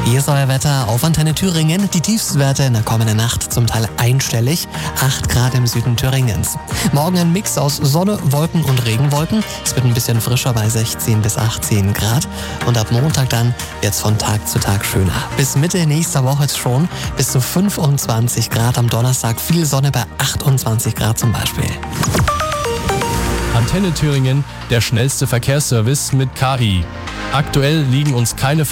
Hier ist euer Wetter auf Antenne Thüringen. Die Tiefstwerte in der kommenden Nacht zum Teil einstellig. 8 Grad im Süden Thüringens. Morgen ein Mix aus Sonne, Wolken und Regenwolken. Es wird ein bisschen frischer bei 16 bis 18 Grad. Und ab Montag dann wird es von Tag zu Tag schöner. Bis Mitte nächster Woche schon bis zu 25 Grad. Am Donnerstag viel Sonne bei 28 Grad zum Beispiel. Antenne Thüringen, der schnellste Verkehrsservice mit KI. Aktuell liegen uns keine